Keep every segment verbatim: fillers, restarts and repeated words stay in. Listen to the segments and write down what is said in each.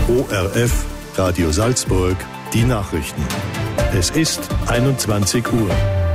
O R F, Radio Salzburg, die Nachrichten. Es ist einundzwanzig Uhr.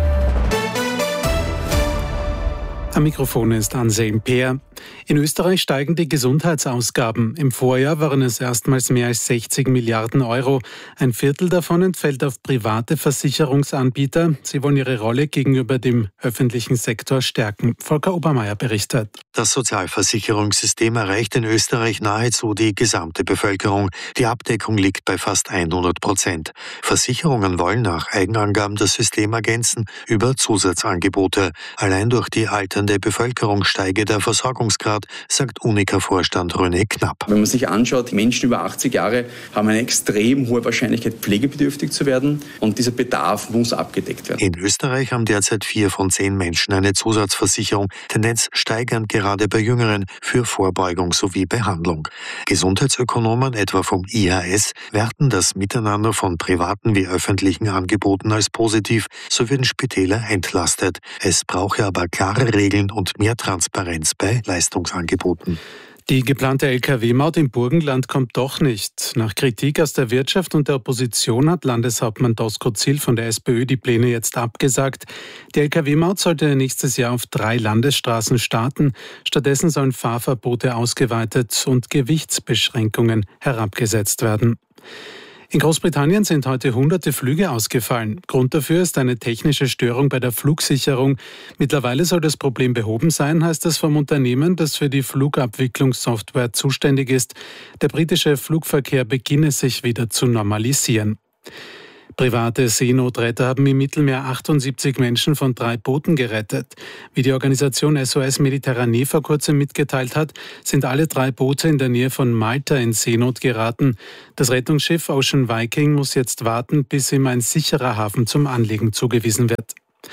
Am Mikrofon ist Anselm Peer. In Österreich steigen die Gesundheitsausgaben. Im Vorjahr waren es erstmals mehr als sechzig Milliarden Euro. Ein Viertel davon entfällt auf private Versicherungsanbieter. Sie wollen ihre Rolle gegenüber dem öffentlichen Sektor stärken. Volker Obermeier berichtet. Das Sozialversicherungssystem erreicht in Österreich nahezu die gesamte Bevölkerung. Die Abdeckung liegt bei fast hundert Prozent. Versicherungen wollen nach Eigenangaben das System ergänzen über Zusatzangebote. Allein durch die alternde Bevölkerung steige der Versorgungsgrad, sagt Unica-Vorstand René Knapp. Wenn man sich anschaut, Menschen über achtzig Jahre haben eine extrem hohe Wahrscheinlichkeit, pflegebedürftig zu werden, und dieser Bedarf muss abgedeckt werden. In Österreich haben derzeit vier von zehn Menschen eine Zusatzversicherung, Tendenz steigend gerade bei Jüngeren, für Vorbeugung sowie Behandlung. Gesundheitsökonomen, etwa vom I H S, werten das Miteinander von privaten wie öffentlichen Angeboten als positiv, so würden Spitäler entlastet. Es brauche aber klare Regeln und mehr Transparenz bei Leistungsangeboten. Die geplante L K W-Maut im Burgenland kommt doch nicht. Nach Kritik aus der Wirtschaft und der Opposition hat Landeshauptmann Doskozil von der SPÖ die Pläne jetzt abgesagt. Die L K W-Maut sollte nächstes Jahr auf drei Landesstraßen starten. Stattdessen sollen Fahrverbote ausgeweitet und Gewichtsbeschränkungen herabgesetzt werden. In Großbritannien sind heute hunderte Flüge ausgefallen. Grund dafür ist eine technische Störung bei der Flugsicherung. Mittlerweile soll das Problem behoben sein, heißt es vom Unternehmen, das für die Flugabwicklungssoftware zuständig ist. Der britische Flugverkehr beginne sich wieder zu normalisieren. Private Seenotretter haben im Mittelmeer achtundsiebzig Menschen von drei Booten gerettet. Wie die Organisation S O S Mediterranee vor kurzem mitgeteilt hat, sind alle drei Boote in der Nähe von Malta in Seenot geraten. Das Rettungsschiff Ocean Viking muss jetzt warten, bis ihm ein sicherer Hafen zum Anlegen zugewiesen wird.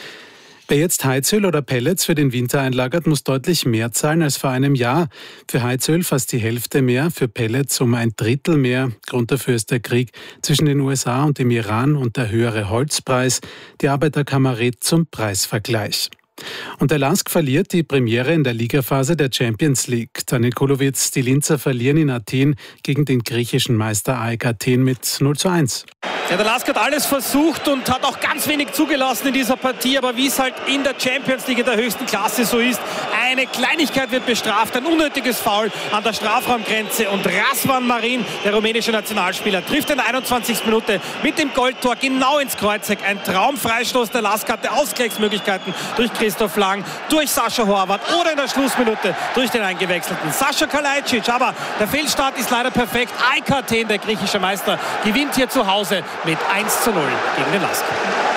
Wer jetzt Heizöl oder Pellets für den Winter einlagert, muss deutlich mehr zahlen als vor einem Jahr. Für Heizöl fast die Hälfte mehr, für Pellets um ein Drittel mehr. Grund dafür ist der Krieg zwischen den U S A und dem Iran und der höhere Holzpreis. Die Arbeiterkammer rät zum Preisvergleich. Und der L A S K verliert die Premiere in der Ligaphase der Champions League. Daniel Kulowitz, die Linzer verlieren in Athen gegen den griechischen Meister A E K Athen mit null zu eins. Ja, der L A S K hat alles versucht und hat auch ganz wenig zugelassen in dieser Partie, aber wie es halt in der Champions League in der höchsten Klasse so ist, eine Kleinigkeit wird bestraft, ein unnötiges Foul an der Strafraumgrenze, und Razvan Marin, der rumänische Nationalspieler, trifft in der einundzwanzigsten Minute mit dem Goldtor genau ins Kreuzeck. Ein Traumfreistoß. Der L A S K hatte Ausgleichsmöglichkeiten durch Christoph Lang, durch Sascha Horvath oder in der Schlussminute durch den eingewechselten Sascha Kalajdzic. Aber der Fehlstart ist leider perfekt. A E K Athen, der griechische Meister, gewinnt hier zu Hause mit eins zu null gegen den L A S K.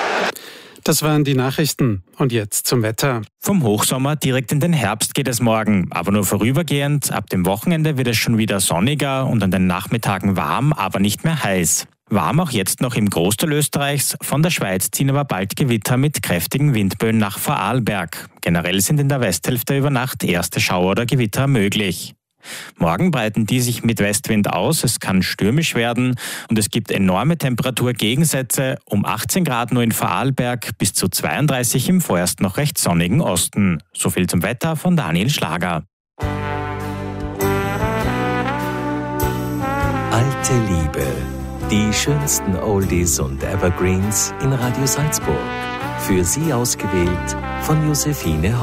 Das waren die Nachrichten. Und jetzt zum Wetter. Vom Hochsommer direkt in den Herbst geht es morgen, aber nur vorübergehend. Ab dem Wochenende wird es schon wieder sonniger und an den Nachmittagen warm, aber nicht mehr heiß. Warm auch jetzt noch im Großteil Österreichs. Von der Schweiz ziehen aber bald Gewitter mit kräftigen Windböen nach Vorarlberg. Generell sind in der Westhälfte über Nacht erste Schauer oder Gewitter möglich. Morgen breiten die sich mit Westwind aus, es kann stürmisch werden und es gibt enorme Temperaturgegensätze, um achtzehn Grad nur in Vorarlberg, bis zu zweiunddreißig im vorerst noch recht sonnigen Osten. So viel zum Wetter von Daniel Schlager. Alte Liebe. Die schönsten Oldies und Evergreens in Radio Salzburg. Für Sie ausgewählt von Josephine